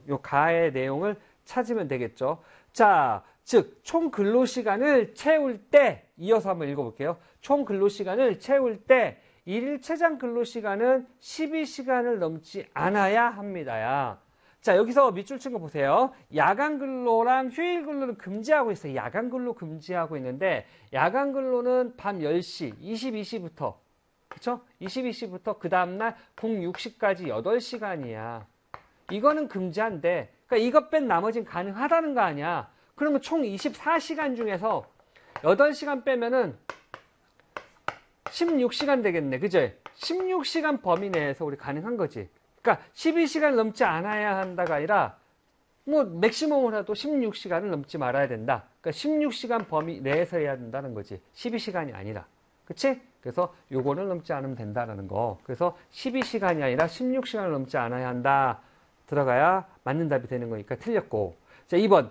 요 가의 내용을 찾으면 되겠죠. 자, 즉 총 근로시간을 채울 때 이어서 한번 읽어볼게요. 총 근로시간을 채울 때 일일 최장 근로시간은 12시간을 넘지 않아야 합니다야. 자, 여기서 밑줄 친 거 보세요. 야간 근로랑 휴일 근로는 금지하고 있어요. 야간 근로 금지하고 있는데 야간 근로는 밤 10시, 22시부터 그쵸? 22시부터 그 다음날 06시까지 8시간이야. 이거는 금지한데 그러니까 이것 뺀 나머지는 가능하다는 거 아니야. 그러면 총 24시간 중에서 8시간 빼면은 16시간 되겠네. 그죠? 16시간 범위 내에서 우리 가능한 거지. 그러니까 12시간 넘지 않아야 한다가 아니라 뭐 맥시멈을 해도 16시간을 넘지 말아야 된다. 그러니까 16시간 범위 내에서 해야 된다는 거지. 12시간이 아니라. 그치? 그래서 요거를 넘지 않으면 된다는 거. 그래서 12시간이 아니라 16시간을 넘지 않아야 한다. 들어가야 맞는 답이 되는 거니까 틀렸고. 자, 2번.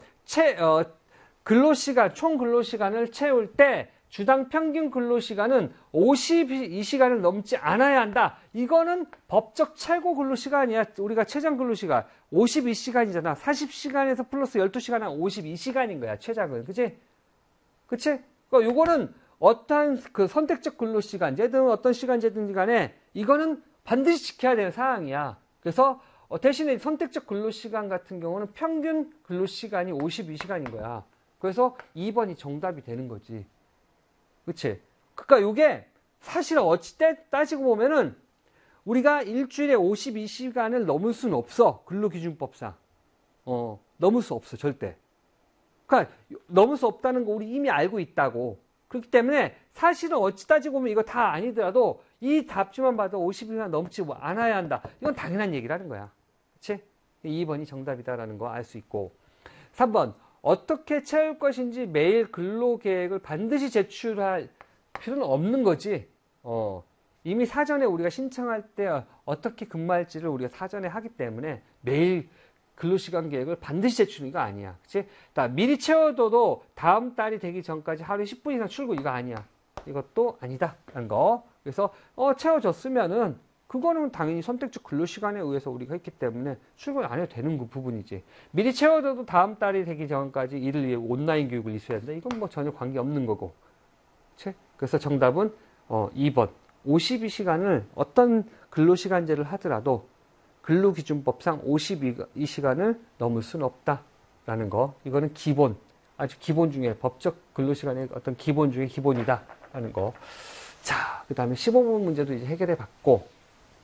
근로시간, 총 근로시간을 채울 때 주당 평균 근로시간은 52시간을 넘지 않아야 한다. 이거는 법적 최고 근로시간이야. 우리가 최장 근로시간 52시간이잖아. 40시간에서 플러스 12시간 한 52시간인 거야. 최장은. 그치? 그치? 그러니까 요거는 어떠한 그 선택적 근로시간제든 어떤 시간제든 간에 이거는 반드시 지켜야 되는 사항이야. 그래서 대신에 선택적 근로시간 같은 경우는 평균 근로시간이 52시간인 거야. 그래서 2번이 정답이 되는 거지. 그치? 그러니까 이게 사실 어찌 따지고 보면은 우리가 일주일에 52시간을 넘을 수는 없어. 근로기준법상. 넘을 수 없어. 절대. 그러니까 넘을 수 없다는 거 우리 이미 알고 있다고. 그렇기 때문에 사실은 어찌 따지고 보면 이거 다 아니더라도 이 답지만 봐도 50시간 넘지 않아야 한다. 이건 당연한 얘기라는 거야. 그치? 2번이 정답이다라는 거 알 수 있고. 3번. 어떻게 채울 것인지 매일 근로계획을 반드시 제출할 필요는 없는 거지. 이미 사전에 우리가 신청할 때 어떻게 근무할지를 우리가 사전에 하기 때문에 매일 근로시간 계획을 반드시 제출하는 거 아니야. 그치? 미리 채워둬도 다음 달이 되기 전까지 하루에 10분 이상 출근 이거 아니야. 이것도 아니다. 라는 거. 그래서 채워졌으면은 그거는 당연히 선택적 근로시간에 의해서 우리가 했기 때문에 출근 안 해도 되는 그 부분이지. 미리 채워둬도 다음 달이 되기 전까지 이를 위해 온라인 교육을 이수해야 된다. 이건 뭐 전혀 관계없는 거고. 그치? 그래서 정답은 2번. 52시간을 어떤 근로시간제를 하더라도 근로기준법상 52시간을 넘을 수는 없다라는 거. 이거는 기본, 아주 기본 중에 법적 근로시간의 어떤 기본 중에 기본이다라는 거. 자, 그 다음에 15번 문제도 이제 해결해 봤고.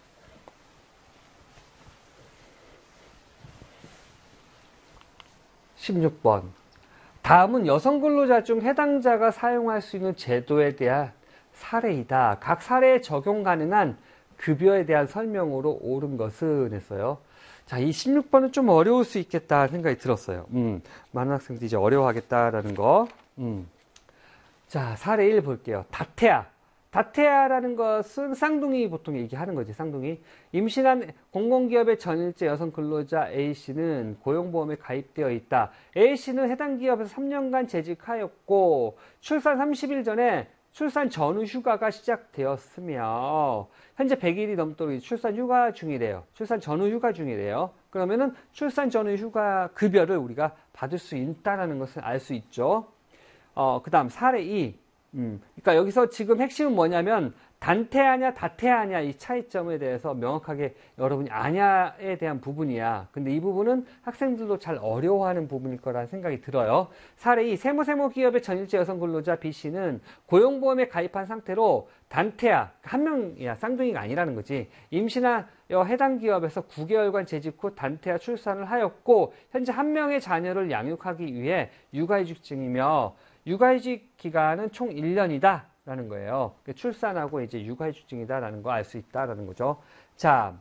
16번. 다음은 여성 근로자 중 해당자가 사용할 수 있는 제도에 대한 사례이다. 각 사례에 적용 가능한 급여에 대한 설명으로 옳은 것은 했어요. 자, 이 16번은 좀 어려울 수 있겠다 생각이 들었어요. 많은 학생들이 이제 어려워하겠다라는 거. 자, 사례 1 볼게요. 다태아. 다태아라는 것은 쌍둥이 보통 얘기하는 거지, 쌍둥이. 임신한 공공기업의 전일제 여성 근로자 A씨는 고용보험에 가입되어 있다. A씨는 해당 기업에서 3년간 재직하였고, 출산 30일 전에 출산 전후 휴가가 시작되었으며, 현재 100일이 넘도록 출산 휴가 중이래요. 출산 전후 휴가 중이래요. 그러면은 출산 전후 휴가 급여를 우리가 받을 수 있다는 것을 알 수 있죠. 그 다음 사례 2. 그러니까 여기서 지금 핵심은 뭐냐면 단태아냐 다태아냐 이 차이점에 대해서 명확하게 여러분이 아냐에 대한 부분이야. 근데 이 부분은 학생들도 잘 어려워하는 부분일 거라는 생각이 들어요. 사례 2. 세모세모 기업의 전일제 여성 근로자 B씨는 고용보험에 가입한 상태로 단태아, 한 명이야. 쌍둥이가 아니라는 거지. 임신한 해당 기업에서 9개월간 재직 후 단태아 출산을 하였고 현재 한 명의 자녀를 양육하기 위해 육아휴직 중이며 육아휴직 기간은 총 1년이다 라는 거예요. 출산하고 이제 육아휴직 중이다 라는 거 알 수 있다 라는 거죠. 자,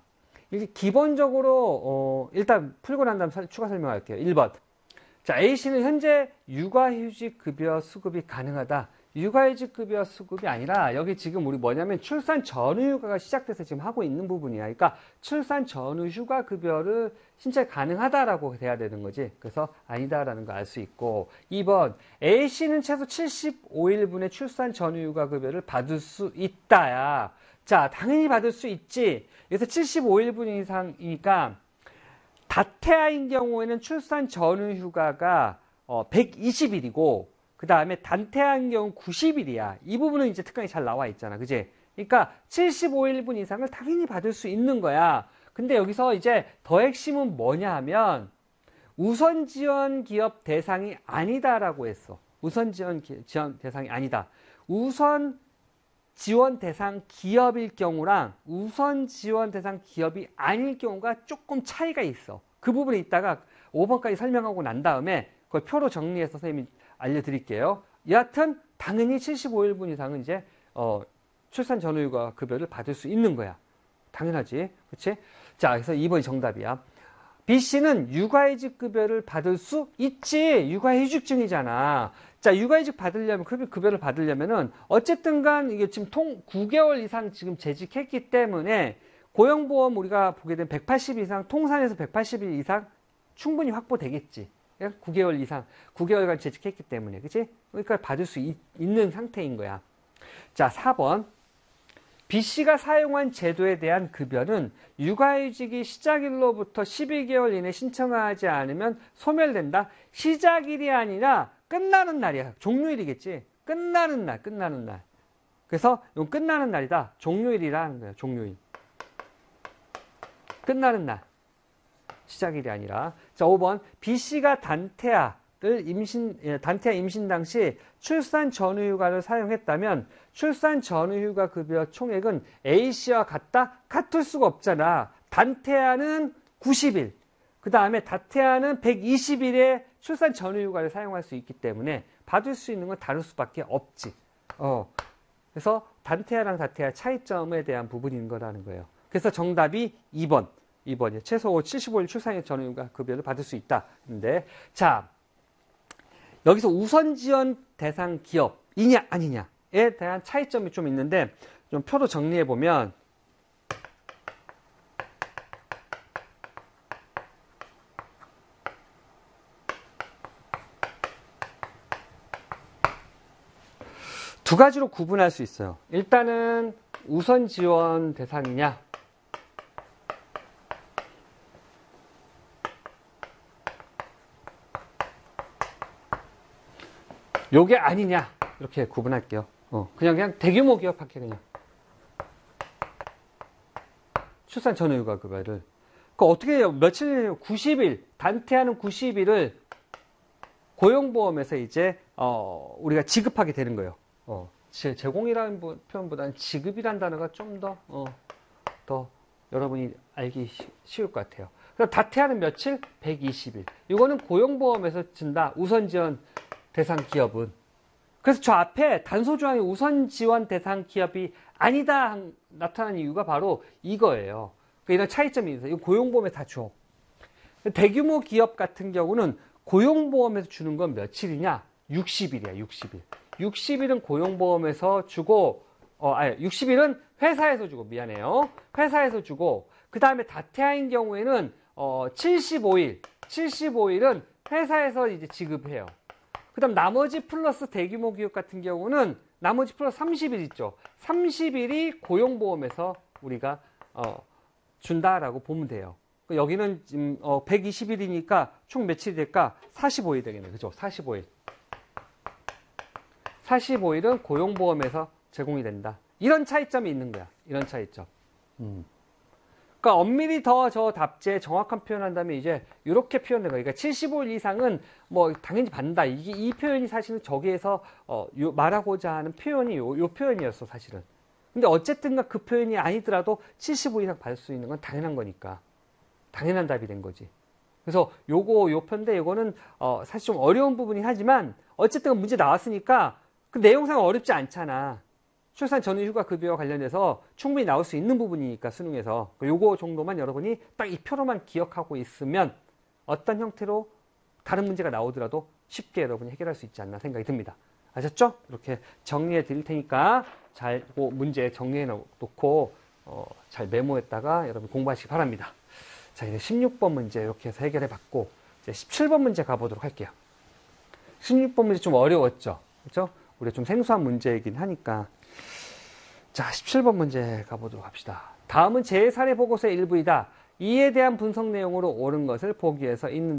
기본적으로 일단 풀고 난 다음 추가 설명할게요. 1번. 자, A씨는 현재 육아휴직 급여 수급이 가능하다. 육아휴직 급여 수급이 아니라 여기 지금 우리 뭐냐면 출산 전후 휴가가 시작돼서 지금 하고 있는 부분이야. 그러니까 출산 전후 휴가 급여를 신청 가능하다라고 돼야 되는 거지. 그래서 아니다라는 거 알 수 있고. 2번. A씨는 최소 75일분의 출산 전후 휴가 급여를 받을 수 있다야. 자, 당연히 받을 수 있지. 그래서 75일분 이상이니까 다태아인 경우에는 출산 전후 휴가가 120일이고 그 다음에 단태아인 경우 90일이야. 이 부분은 이제 특강이 잘 나와 있잖아. 그지? 그러니까 75일분 이상을 당연히 받을 수 있는 거야. 근데 여기서 이제 더 핵심은 뭐냐 하면 우선 지원 기업 대상이 아니다라고 했어. 우선 지원 대상이 아니다. 우선 지원 대상 기업일 경우랑 우선 지원 대상 기업이 아닐 경우가 조금 차이가 있어. 그 부분에 있다가 5번까지 설명하고 난 다음에 그걸 표로 정리해서 선생님이 알려드릴게요. 여하튼 당연히 75일분 이상은 이제 출산 전후휴가 급여를 받을 수 있는 거야. 당연하지. 그렇지? 자, 그래서 2번이 정답이야. B씨는 육아휴직 급여를 받을 수 있지. 육아휴직증이잖아. 자, 육아휴직 받으려면, 급여를 받으려면은, 어쨌든 간, 이게 지금 9개월 이상 지금 재직했기 때문에, 고용보험 우리가 보게 되면 180일 이상, 통산에서 180일 이상 충분히 확보되겠지. 9개월 이상, 9개월간 재직했기 때문에. 그치? 그러니까 받을 수 있는 상태인 거야. 자, 4번. B씨가 사용한 제도에 대한 급여는 육아휴직이 시작일로부터 12개월 이내 신청하지 않으면 소멸된다. 시작일이 아니라 끝나는 날이야. 종료일이겠지. 끝나는 날. 그래서 이건 끝나는 날이다. 종료일이라는 거야. 종료일. 끝나는 날. 시작일이 아니라. 자, 5번. B씨가 단태아 임신 당시 출산 전후휴가를 사용했다면 출산 전후휴가 급여 총액은 A씨와 같을 수가 없잖아. 단태아는 90일, 그 다음에 다태아는 120일의 출산 전후휴가를 사용할 수 있기 때문에 받을 수 있는 건 다를 수밖에 없지. 그래서 단태아랑 다태아 차이점에 대한 부분인 거라는 거예요. 그래서 정답이 2번이에요. 최소 75일 출산 전후휴가 급여를 받을 수 있다. 근데 자, 여기서 우선 지원 대상 기업이냐 아니냐에 대한 차이점이 좀 있는데 좀 표로 정리해 보면 두 가지로 구분할 수 있어요. 일단은 우선 지원 대상이냐, 요게 아니냐, 이렇게 구분할게요. 그냥 대규모 기업 할게, 그냥. 출산 전후휴가 급여를. 어떻게 해요? 며칠, 90일, 단태하는 90일을 고용보험에서 이제, 우리가 지급하게 되는 거예요. 제공이라는 표현보다는 지급이라는 단어가 좀 더 여러분이 알기 쉬울 것 같아요. 그럼 다태하는 며칠? 120일. 이거는 고용보험에서 준다. 우선 지원 대상 기업은. 그래서 저 앞에 단소조항이 우선 지원 대상 기업이 아니다 나타나는 이유가 바로 이거예요. 그러니까 이런 차이점이 있어요. 이거 고용보험에 다 줘. 대규모 기업 같은 경우는 고용보험에서 주는 건 며칠이냐? 60일이야, 60일. 60일은 고용보험에서 주고, 60일은 회사에서 주고, 미안해요. 회사에서 주고, 그 다음에 다태아인 경우에는, 75일은 회사에서 이제 지급해요. 그 다음 나머지 플러스 대규모 기업 같은 경우는 나머지 플러스 30일 있죠. 30일이 고용보험에서 우리가 준다라고 보면 돼요. 여기는 지금 120일이니까 총 며칠이 될까? 45일 되겠네. 그죠? 45일. 45일은 고용보험에서 제공이 된다. 이런 차이점이 있는 거야. 이런 차이점. 그러니까 엄밀히 더 저 답제 정확한 표현한다면 이제 이렇게 표현된 거예요. 그러니까 75일 이상은 뭐 당연히 받는다. 이 표현이 사실은 저기에서 말하고자 하는 표현이 요 표현이었어, 사실은. 근데 어쨌든가 그 표현이 아니더라도 75일 이상 받을 수 있는 건 당연한 거니까. 당연한 답이 된 거지. 그래서 요 표인데 요거는 사실 좀 어려운 부분이긴 하지만 어쨌든 문제 나왔으니까 그 내용상 어렵지 않잖아. 출산 전후 휴가 급여와 관련해서 충분히 나올 수 있는 부분이니까 수능에서 요거 정도만 여러분이 딱 이 표로만 기억하고 있으면 어떤 형태로 다른 문제가 나오더라도 쉽게 여러분이 해결할 수 있지 않나 생각이 듭니다. 아셨죠? 이렇게 정리해 드릴 테니까 잘 문제 정리해 놓고 잘 메모했다가 여러분 공부하시기 바랍니다. 자, 이제 16번 문제 이렇게 해서 해결해 봤고 이제 17번 문제 가보도록 할게요. 16번 문제 좀 어려웠죠? 그렇죠? 우리가 좀 생소한 문제이긴 하니까. 자, 17번 문제 가보도록 합시다. 다음은 제 사례 보고서의 일부이다. 이에 대한 분석 내용으로 옳은 것을 보기에서 있는